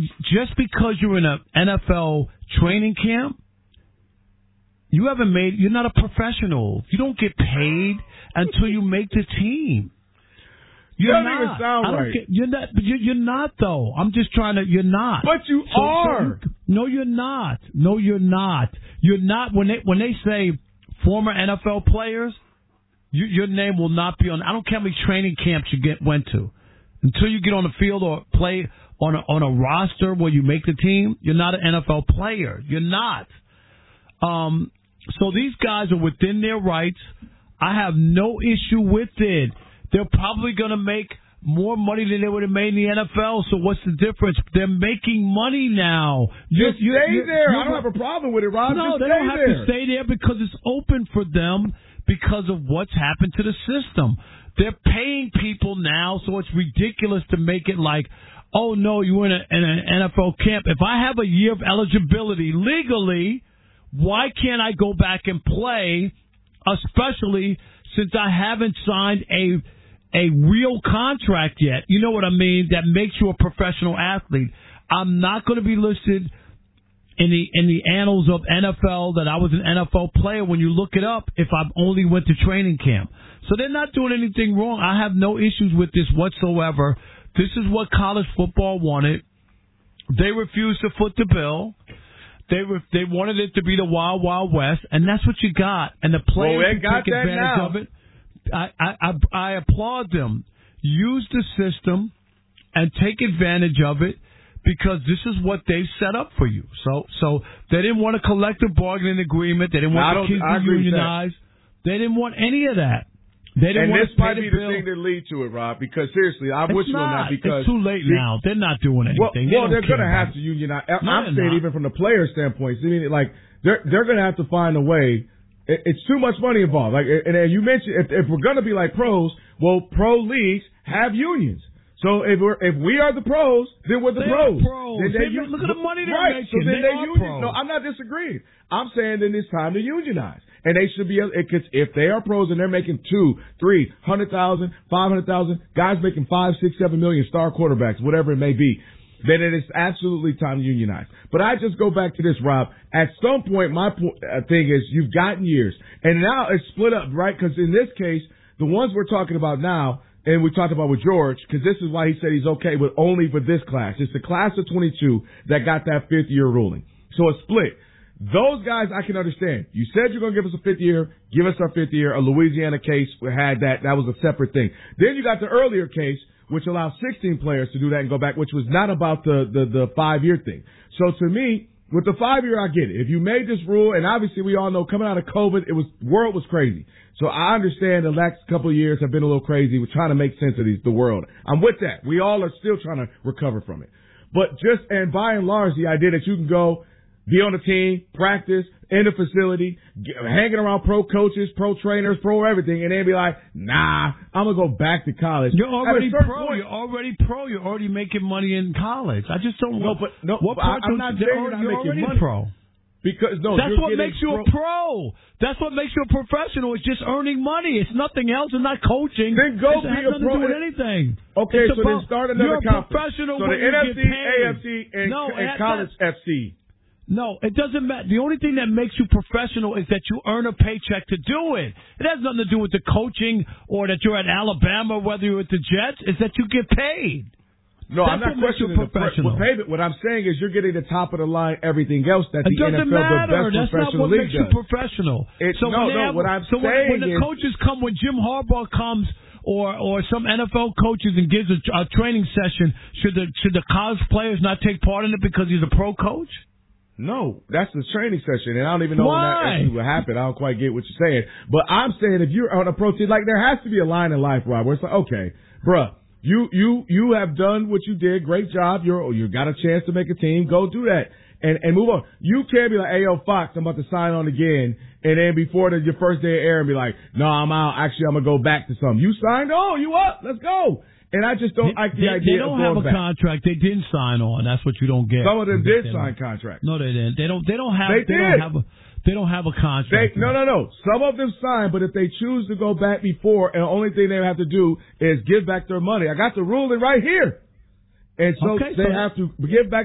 just because you're in an NFL training camp, you're not a professional. You don't get paid until you make the team. You're doesn't not. even sound right. You're not. You're not though. I'm just trying to. You're not. But you are. No, you're not. No, you're not. You're not. When they say former NFL players, your name will not be on. I don't care how many training camps you went to. Until you get on the field or play on a roster where you make the team, you're not an NFL player. You're not. So these guys are within their rights. I have no issue with it. They're probably going to make more money than they would have made in the NFL. So what's the difference? They're making money now. Just stay there. I don't have a problem with it, Rob. No, they don't have to stay there because it's open for them because of what's happened to the system. They're paying people now, so it's ridiculous to make it like, oh, no, you were in an NFL camp. If I have a year of eligibility legally, why can't I go back and play, especially since I haven't signed a real contract yet? You know what I mean? That makes you a professional athlete. I'm not going to be listed in the annals of NFL that I was an NFL player when you look it up if I only went to training camp. So they're not doing anything wrong. I have no issues with this whatsoever. This is what college football wanted. They refused to foot the bill. They wanted it to be the Wild Wild West, and that's what you got. And the players who take advantage of it, I applaud them. Use the system and take advantage of it because this is what they set up for you. So they didn't want a collective bargaining agreement. They didn't want the kids to unionize. They didn't want any of that. And this might be the thing that lead to it, Rob, because seriously, I'm with you on that because... It's too late now. They're not doing anything. Well, they're going to have to unionize. I'm saying even from the player standpoint, they're going to have to find a way. It's too much money involved. And you mentioned, if we're going to be like pros, well, pro leagues have unions. So if we are the pros, then we're the pros. Look at the money they're making. So then they unionize. No, I'm not disagreeing. I'm saying that it's time to unionize. And they should be able, if they are pros and they're making $200,000, $300,000, $500,000, guys making $5, $6, $7 million, star quarterbacks, whatever it may be, then it is absolutely time to unionize. But I just go back to this, Rob. At some point, my thing is you've gotten years. And now it's split up, right? Because in this case, the ones we're talking about now, and we talked about with George, because this is why he said he's okay with only for this class. It's the class of 22 that got that fifth-year ruling. So it's split. Those guys I can understand. You said you're going to give us a fifth year. Give us our fifth year. A Louisiana case had that. That was a separate thing. Then you got the earlier case, which allows 16 players to do that and go back, which was not about the 5-year thing. So to me, with the 5-year, I get it. If you made this rule, and obviously we all know coming out of COVID, world was crazy. So I understand the last couple of years have been a little crazy. We're trying to make sense of the world. I'm with that. We all are still trying to recover from it. But and by and large, the idea that you can go be on the team, practice, in the facility, hanging around pro coaches, pro trainers, pro everything, and then be like, nah, I'm going to go back to college. You're already pro. You're already pro. You're already making money in college. I just don't know. I'm not saying you're not making money. Pro. Because that's what makes you a pro. That's what makes you a professional. It's just earning money. It's nothing else. It's not coaching. Then go be a pro. It has nothing to do with anything. Okay, so then start another conference. Professional. So the NFC, AFC, and college FC. No, it doesn't matter. The only thing that makes you professional is that you earn a paycheck to do it. It has nothing to do with the coaching or that you're at Alabama, whether you're at the Jets. It's that you get paid. No, I'm not questioning the payment. What I'm saying is you're getting the top of the line, everything else that the NFL, the best professional league does. That's not what makes you professional. When the coaches come, when Jim Harbaugh comes or some NFL coaches and gives a training session, should the college players not take part in it because he's a pro coach? No, that's the training session, and I don't even know when that actually will happen. I don't quite get what you're saying. But I'm saying if you're on a pro team, like there has to be a line in life, Rob, where it's like, okay, bruh, you have done what you did. Great job. You got a chance to make a team. Go do that and move on. You can't be like, hey, yo, Fox, I'm about to sign on again. And then before your first day of air and be like, no, I'm out. Actually, I'm going to go back to something. You signed on. You up. Let's go. And I just don't like the idea of going back. They don't have a contract. They didn't sign on. That's what you don't get. Some of them did sign contracts. No, they didn't. They don't have a contract. No. Some of them signed, but if they choose to go back before, and the only thing they have to do is give back their money. I got the ruling right here. And so they have to give back